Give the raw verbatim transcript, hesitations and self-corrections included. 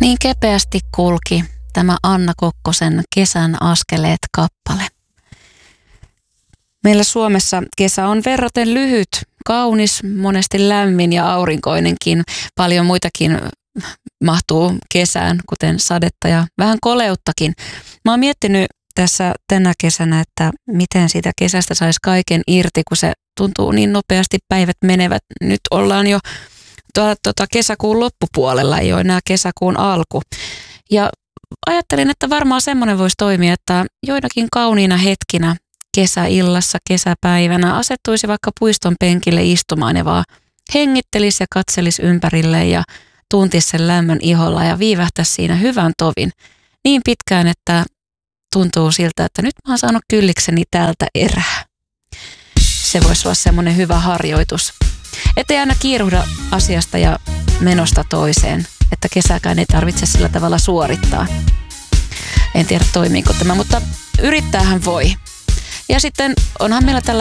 Niin kepeästi kulki tämä Anna Kokkosen Kesän askeleet -kappale. Meillä Suomessa kesä on verraten lyhyt, kaunis, monesti lämmin ja aurinkoinenkin. Paljon muitakin mahtuu kesään, kuten sadetta ja vähän koleuttakin. Mä oon miettinyt tässä tänä kesänä, että miten siitä kesästä saisi kaiken irti, kun se tuntuu niin nopeasti, päivät menevät. Nyt ollaan jo tuolla, tuota, kesäkuun loppupuolella, ei ole enää kesäkuun alku. Ja ajattelin, että varmaan semmoinen voisi toimia, että joinakin kauniina hetkinä kesäillassa, kesäpäivänä asettuisi vaikka puiston penkille istumaan ja vaan hengittelisi ja katselisi ympärille ja tuntisi sen lämmön iholla ja viivähtäisi siinä hyvän tovin niin pitkään, että tuntuu siltä, että nyt mä oon saanut kyllikseni tältä erää. Se voisi olla semmoinen hyvä harjoitus. Ettei aina kiiruhda asiasta ja menosta toiseen, että kesäkään ei tarvitse sillä tavalla suorittaa. En tiedä toimiiko tämä, mutta yrittäähän voi. Ja sitten onhan meillä tällä